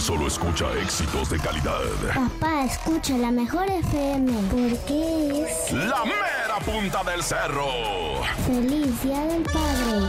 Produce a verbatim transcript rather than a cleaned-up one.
solo escucha éxitos de calidad. Papá, escucha la mejor F M porque es La mera punta del cerro. Feliz Día del Padre.